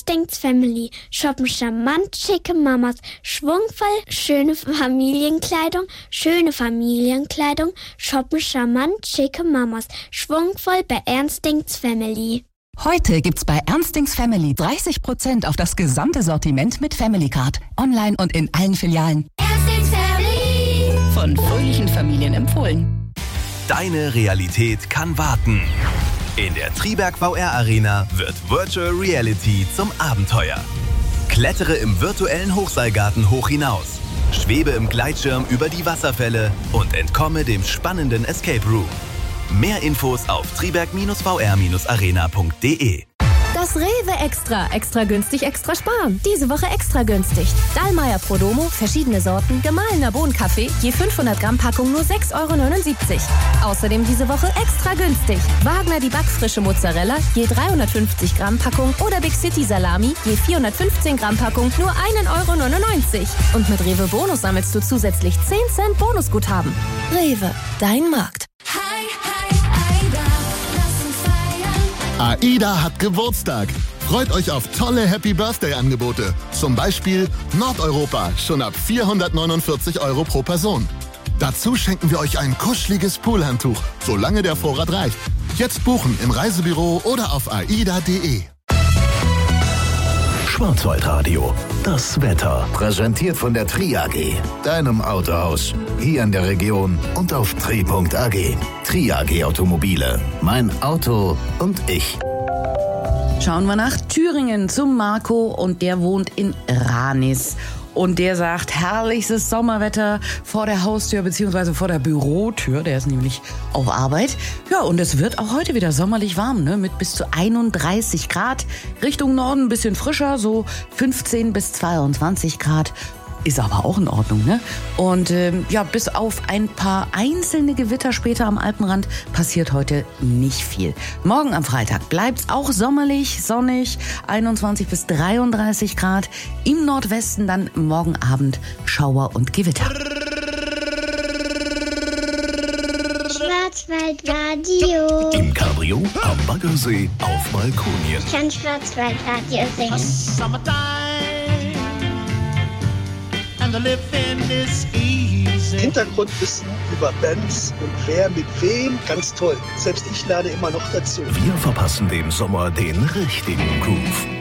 Ernstings Family. Shoppen charmant, schicke Mamas, schwungvoll, schöne Familienkleidung, shoppen charmant, schicke Mamas, schwungvoll bei Ernstings Family. Heute gibt's bei Ernstings Family 30% auf das gesamte Sortiment mit Family Card. Online und in allen Filialen. Ernstings Family. Von fröhlichen Familien empfohlen. Deine Realität kann warten. In der Triberg VR Arena wird Virtual Reality zum Abenteuer. Klettere im virtuellen Hochseilgarten hoch hinaus. Schwebe im Gleitschirm über die Wasserfälle und entkomme dem spannenden Escape Room. Mehr Infos auf triberg-vr-arena.de. Das Rewe Extra. Extra günstig, extra sparen. Diese Woche extra günstig. Dallmayr Prodomo, verschiedene Sorten, gemahlener Bohnenkaffee, je 500 Gramm Packung nur 6,79 €. Außerdem diese Woche extra günstig. Wagner die backfrische Mozzarella, je 350 Gramm Packung oder Big City Salami, je 415 Gramm Packung nur 1,99 €. Und mit Rewe Bonus sammelst du zusätzlich 10 Cent Bonusguthaben. Rewe, dein Markt. AIDA hat Geburtstag. Freut euch auf tolle Happy-Birthday-Angebote. Zum Beispiel Nordeuropa, schon ab 449 € pro Person. Dazu schenken wir euch ein kuscheliges Poolhandtuch, solange der Vorrat reicht. Jetzt buchen im Reisebüro oder auf aida.de. Schwarzwaldradio, das Wetter. Präsentiert von der Tri AG, deinem Autohaus. Hier in der Region und auf tri.ag. Tri AG Automobile, mein Auto und ich. Schauen wir nach Thüringen zum Marco und der wohnt in Ranis. Und der sagt, herrliches Sommerwetter vor der Haustür bzw. vor der Bürotür. Der ist nämlich auf Arbeit. Ja, und es wird auch heute wieder sommerlich warm, ne? Mit bis zu 31 Grad. Richtung Norden ein bisschen frischer, so 15 bis 22 Grad. Ist aber auch in Ordnung, ne? Und bis auf ein paar einzelne Gewitter später am Alpenrand passiert heute nicht viel. Morgen am Freitag bleibt's auch sommerlich, sonnig, 21 bis 33 Grad. Im Nordwesten dann morgen Abend Schauer und Gewitter. Schwarzwaldradio. Im Cabrio, am Baggersee, auf Balkonien. Ich kann Schwarzwaldradio singen. Hintergrundwissen über Bands und wer mit wem, ganz toll. Selbst ich lerne immer noch dazu. Wir verpassen dem Sommer den richtigen Groove.